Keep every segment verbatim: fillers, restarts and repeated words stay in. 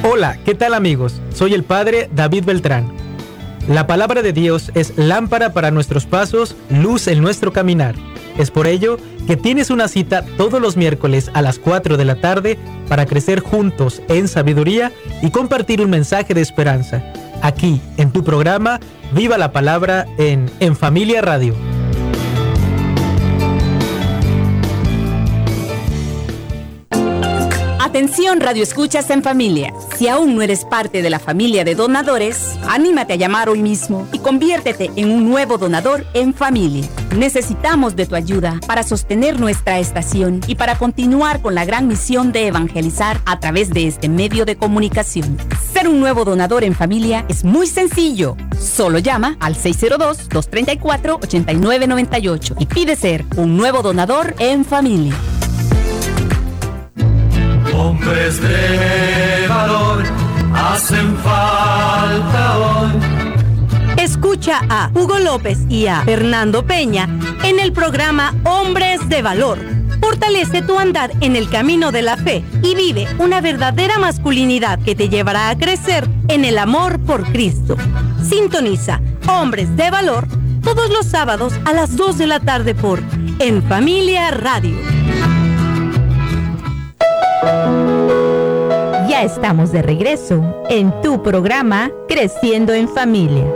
Hola, ¿qué tal amigos? Soy el Padre David Beltrán. La palabra de Dios es lámpara para nuestros pasos, luz en nuestro caminar. Es por ello que tienes una cita todos los miércoles a las cuatro de la tarde para crecer juntos en sabiduría y compartir un mensaje de esperanza. Aquí, en tu programa, Viva la Palabra en En Familia Radio. Atención, Radio Escuchas en Familia. Si aún no eres parte de la familia de donadores, anímate a llamar hoy mismo y conviértete en un nuevo donador en familia. Necesitamos de tu ayuda para sostener nuestra estación y para continuar con la gran misión de evangelizar a través de este medio de comunicación. Ser un nuevo donador en familia es muy sencillo. Solo llama al seis cero dos, dos tres cuatro, ocho nueve nueve ocho y pide ser un nuevo donador en familia. Hombres de valor hacen falta hoy. Escucha a Hugo López y a Fernando Peña en el programa Hombres de Valor. Fortalece tu andar en el camino de la fe y vive una verdadera masculinidad que te llevará a crecer en el amor por Cristo. Sintoniza Hombres de Valor todos los sábados a las dos de la tarde por En Familia Radio. Ya estamos de regreso en tu programa Creciendo en Familia.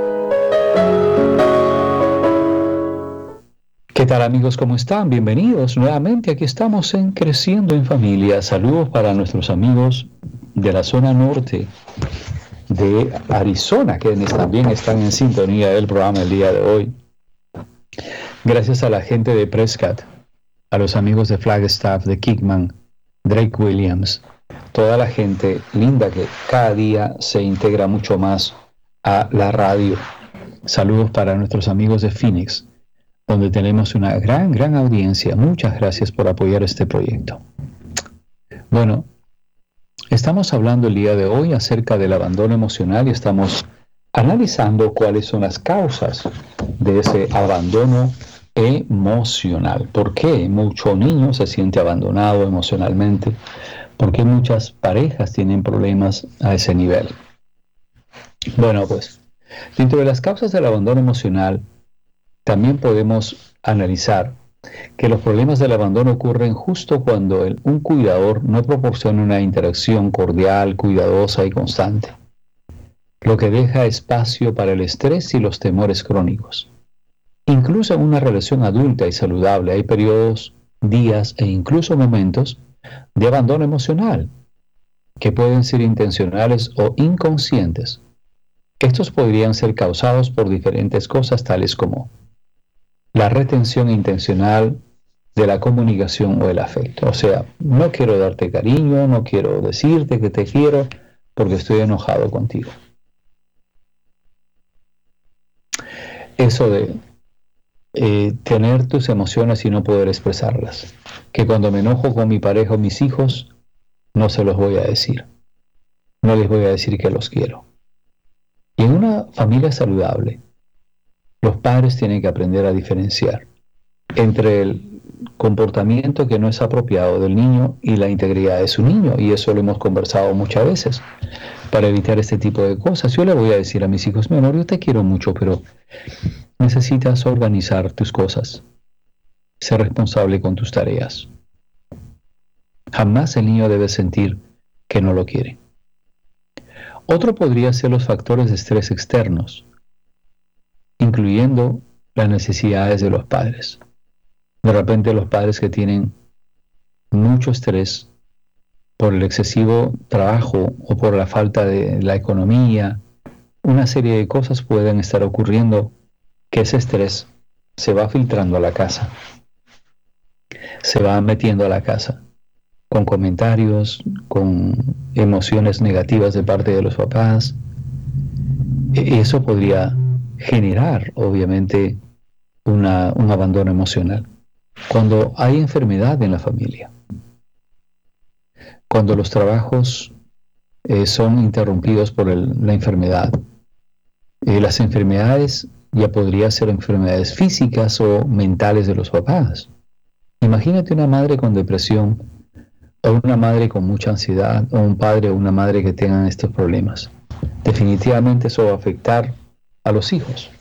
¿Qué tal amigos? ¿Cómo están? Bienvenidos nuevamente. Aquí estamos en Creciendo en Familia. Saludos para nuestros amigos de la zona norte de Arizona, que también están en sintonía del programa el día de hoy. Gracias a la gente de Prescott, a los amigos de Flagstaff, de Kickman, Drake Williams, toda la gente linda que cada día se integra mucho más a la radio. Saludos para nuestros amigos de Phoenix, donde tenemos una gran, gran audiencia. Muchas gracias por apoyar este proyecto. Bueno, estamos hablando el día de hoy acerca del abandono emocional y estamos analizando cuáles son las causas de ese abandono emocional. ¿Por qué mucho niño se siente abandonado emocionalmente? ¿Por qué muchas parejas tienen problemas a ese nivel? Bueno, pues, dentro de las causas del abandono emocional, también podemos analizar que los problemas del abandono ocurren justo cuando el, un cuidador no proporciona una interacción cordial, cuidadosa y constante, lo que deja espacio para el estrés y los temores crónicos. Incluso en una relación adulta y saludable hay periodos, días e incluso momentos de abandono emocional que pueden ser intencionales o inconscientes. Estos podrían ser causados por diferentes cosas tales como la retención intencional de la comunicación o el afecto. O sea, no quiero darte cariño, no quiero decirte que te quiero porque estoy enojado contigo. Eso de Eh, tener tus emociones y no poder expresarlas, que cuando me enojo con mi pareja o mis hijos no se los voy a decir, no les voy a decir que los quiero. Y en una familia saludable los padres tienen que aprender a diferenciar entre el comportamiento que no es apropiado del niño y la integridad de su niño, y eso lo hemos conversado muchas veces para evitar este tipo de cosas. Yo le voy a decir a mis hijos: mi amor, yo te quiero mucho, pero necesitas organizar tus cosas, ser responsable con tus tareas. Jamás el niño debe sentir que no lo quiere. Otro podría ser los factores de estrés externos, incluyendo las necesidades de los padres. De repente los padres que tienen mucho estrés por el excesivo trabajo o por la falta de la economía, una serie de cosas pueden estar ocurriendo que ese estrés se va filtrando a la casa, se va metiendo a la casa, con comentarios, con emociones negativas de parte de los papás. Eso podría generar, obviamente, una, un abandono emocional. Cuando hay enfermedad en la familia, cuando los trabajos eh, son interrumpidos por el, la enfermedad, eh, las enfermedades ya podrían ser enfermedades físicas o mentales de los papás. Imagínate una madre con depresión o una madre con mucha ansiedad, o un padre o una madre que tengan estos problemas. Definitivamente eso va a afectar a los hijos.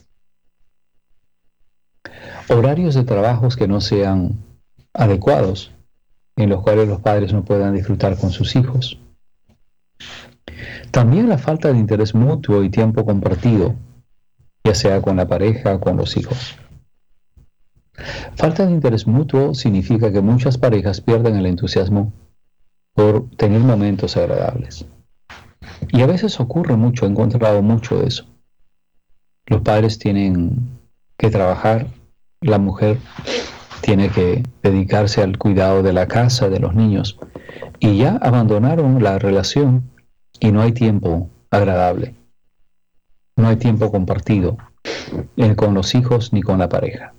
Horarios de trabajos que no sean adecuados, en los cuales los padres no puedan disfrutar con sus hijos. También la falta de interés mutuo y tiempo compartido, ya sea con la pareja o con los hijos. Falta de interés mutuo significa que muchas parejas pierden el entusiasmo por tener momentos agradables. Y a veces ocurre mucho, he encontrado mucho de eso. Los padres tienen que trabajar, la mujer tiene que dedicarse al cuidado de la casa, de los niños, y ya abandonaron la relación y no hay tiempo agradable. No hay tiempo compartido eh, con los hijos ni con la pareja.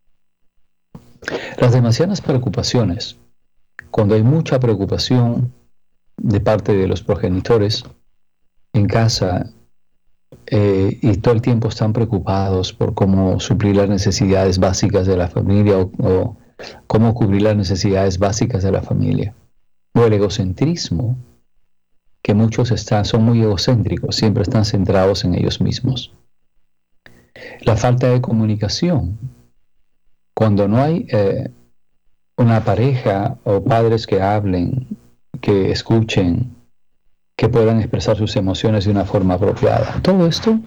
Las demasiadas preocupaciones, cuando hay mucha preocupación de parte de los progenitores en casa eh, y todo el tiempo están preocupados por cómo suplir las necesidades básicas de la familia o, o cómo cubrir las necesidades básicas de la familia, o el egocentrismo, que muchos están, son muy egocéntricos, siempre están centrados en ellos mismos. La falta de comunicación, cuando no hay eh, una pareja o padres que hablen, que escuchen, que puedan expresar sus emociones de una forma apropiada. Todo esto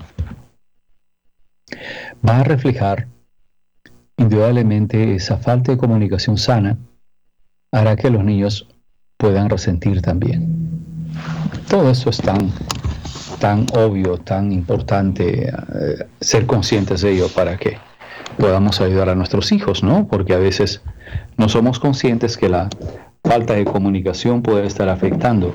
va a reflejar indudablemente esa falta de comunicación sana, hará que los niños puedan resentir también. Todo esto es tan, tan obvio, tan importante eh, ser conscientes de ello para que podamos ayudar a nuestros hijos, ¿no? Porque a veces no somos conscientes que la falta de comunicación puede estar afectando.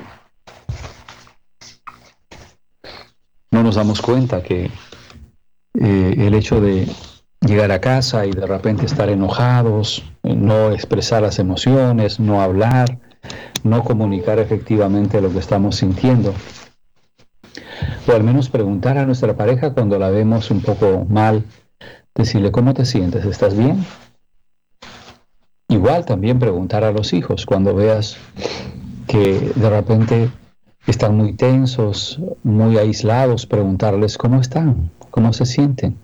No nos damos cuenta que eh, el hecho de llegar a casa y de repente estar enojados, no expresar las emociones, no hablar, no comunicar efectivamente lo que estamos sintiendo, o al menos preguntar a nuestra pareja cuando la vemos un poco mal, decirle, ¿cómo te sientes? ¿Estás bien? Igual también preguntar a los hijos cuando veas que de repente están muy tensos, muy aislados, preguntarles cómo están, cómo se sienten.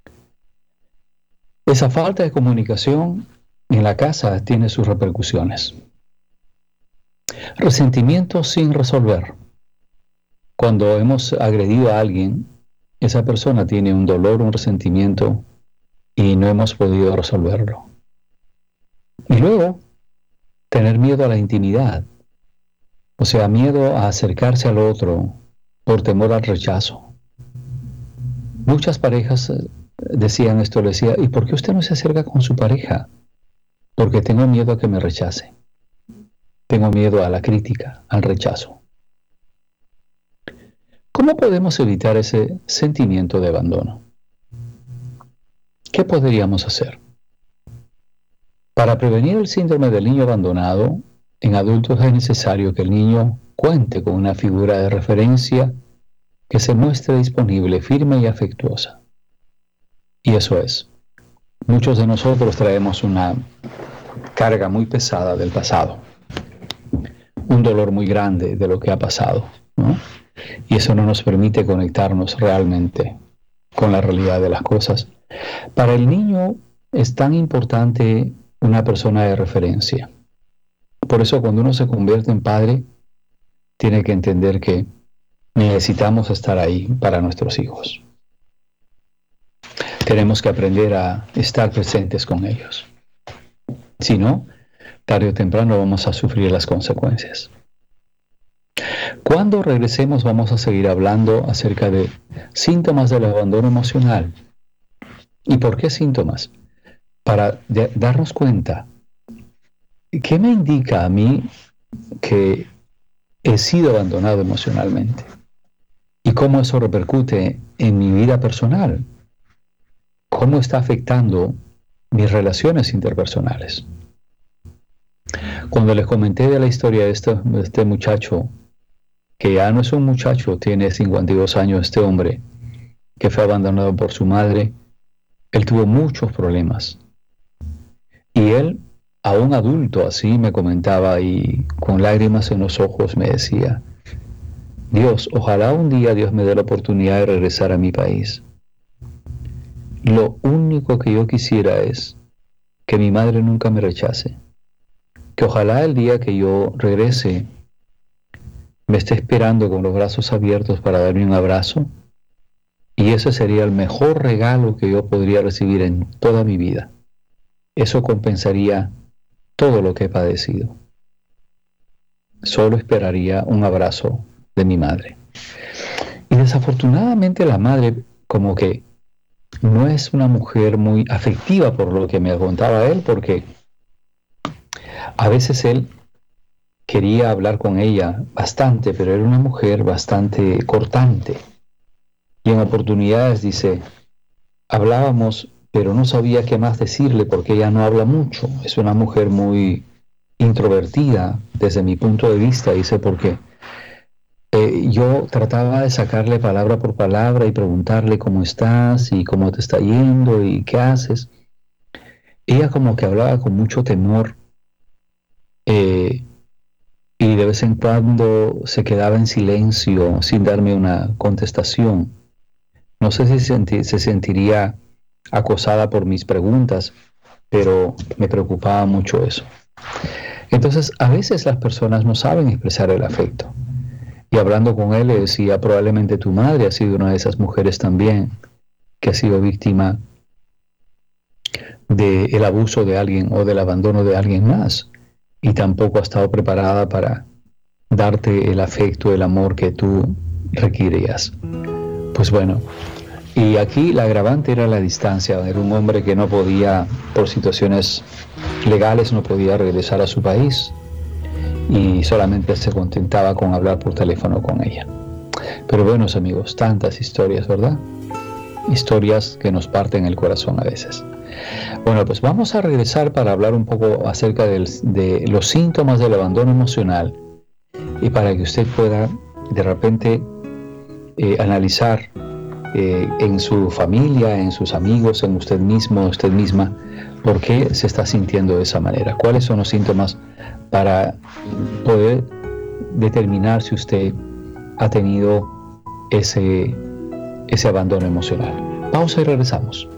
Esa falta de comunicación en la casa tiene sus repercusiones. Resentimiento sin resolver. Cuando hemos agredido a alguien, esa persona tiene un dolor, un resentimiento y no hemos podido resolverlo. Y luego, tener miedo a la intimidad. O sea, miedo a acercarse al otro por temor al rechazo. Muchas parejas decían esto, le decía, ¿y por qué usted no se acerca con su pareja? Porque tengo miedo a que me rechace. Tengo miedo a la crítica, al rechazo. ¿Cómo podemos evitar ese sentimiento de abandono? ¿Qué podríamos hacer? Para prevenir el síndrome del niño abandonado, en adultos es necesario que el niño cuente con una figura de referencia que se muestre disponible, firme y afectuosa. Y eso es, muchos de nosotros traemos una carga muy pesada del pasado, un dolor muy grande de lo que ha pasado, ¿no? Y eso no nos permite conectarnos realmente con la realidad de las cosas. Para el niño es tan importante una persona de referencia. Por eso cuando uno se convierte en padre, tiene que entender que necesitamos estar ahí para nuestros hijos. Tenemos que aprender a estar presentes con ellos. Si no, tarde o temprano vamos a sufrir las consecuencias. Cuando regresemos vamos a seguir hablando acerca de síntomas del abandono emocional. ¿Y por qué síntomas? Para de- darnos cuenta, ¿qué me indica a mí que he sido abandonado emocionalmente? ¿Y cómo eso repercute en mi vida personal? ¿Cómo está afectando mis relaciones interpersonales? Cuando les comenté de la historia de este, de este muchacho, que ya no es un muchacho, tiene cincuenta y dos años, este hombre, que fue abandonado por su madre, él tuvo muchos problemas. Y él a un adulto así me comentaba y con lágrimas en los ojos me decía, Dios, ojalá un día Dios me dé la oportunidad de regresar a mi país. Lo único que yo quisiera es que mi madre nunca me rechace. Que ojalá el día que yo regrese me esté esperando con los brazos abiertos para darme un abrazo. Y ese sería el mejor regalo que yo podría recibir en toda mi vida. Eso compensaría todo lo que he padecido. Solo esperaría un abrazo de mi madre. Y desafortunadamente la madre como que no es una mujer muy afectiva, por lo que me contaba él, porque a veces él quería hablar con ella bastante, pero era una mujer bastante cortante. Y en oportunidades, dice, hablábamos, pero no sabía qué más decirle porque ella no habla mucho. Es una mujer muy introvertida desde mi punto de vista, dice, porque eh, yo trataba de sacarle palabra por palabra y preguntarle cómo estás y cómo te está yendo y qué haces. Ella como que hablaba con mucho temor eh, y de vez en cuando se quedaba en silencio sin darme una contestación. No sé si senti- se sentiría acosada por mis preguntas, pero me preocupaba mucho eso. Entonces, a veces las personas no saben expresar el afecto. Y hablando con él le decía, probablemente tu madre ha sido una de esas mujeres también que ha sido víctima del abuso de alguien o del abandono de alguien más y tampoco ha estado preparada para darte el afecto, el amor que tú requerías. Pues bueno, y aquí la agravante era la distancia. Era un hombre que no podía, por situaciones legales, no podía regresar a su país y solamente se contentaba con hablar por teléfono con ella. Pero buenos amigos, tantas historias, ¿verdad? Historias que nos parten el corazón a veces. Bueno, pues vamos a regresar para hablar un poco acerca del, de los síntomas del abandono emocional y para que usted pueda de repente eh, analizar eh, en su familia, en sus amigos, en usted mismo, usted misma, por qué se está sintiendo de esa manera. ¿Cuáles son los síntomas para poder determinar si usted ha tenido ese, ese abandono emocional? Pausa y regresamos.